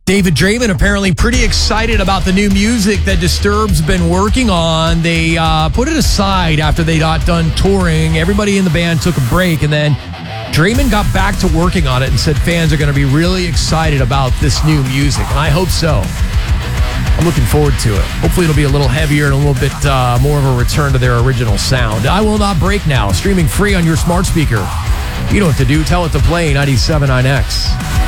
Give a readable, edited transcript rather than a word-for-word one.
David Draymond apparently pretty excited about the new music that Disturbed's been working on. They put it aside after they got done touring. Everybody in the band took a break, and then Draymond got back to working on it and said fans are going to be really excited about this new music, and I hope so. I'm looking forward to it. Hopefully it'll be a little heavier and a little bit more of a return to their original sound. I Will Not Break now, streaming free on your smart speaker. You know what to do. Tell it to play 97.9X.